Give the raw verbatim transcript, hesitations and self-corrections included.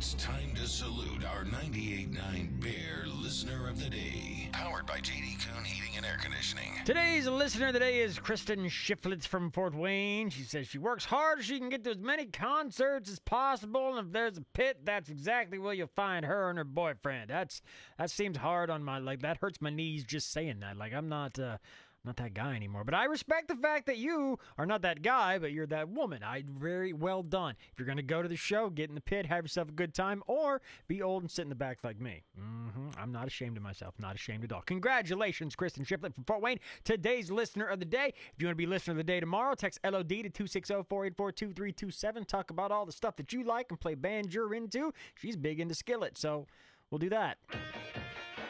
It's time to salute our ninety-eight point nine Bear Listener of the Day. Powered by J D Kuhn Heating and Air Conditioning. Today's listener of the day is Kristen Shiflitz from Fort Wayne. She says she works hard so she can get to as many concerts as possible, and if there's a pit, that's exactly where you'll find her and her boyfriend. That's that seems hard on my, like, that hurts my knees just saying that. Like, I'm not, uh, not that guy anymore. But I respect the fact that you are not that guy, but you're that woman. I very well done. If you're going to go to the show, get in the pit, have yourself a good time, or be old and sit in the back like me. Mm-hmm. I'm not ashamed of myself. Not ashamed at all. Congratulations, Kristen Shiflett from Fort Wayne. Today's listener of the day. If you want to be listener of the day tomorrow, text L O D to two six zero, four eight four, two three two seven. Talk about all the stuff that you like and play bands you're into. She's big into Skillet, so we'll do that.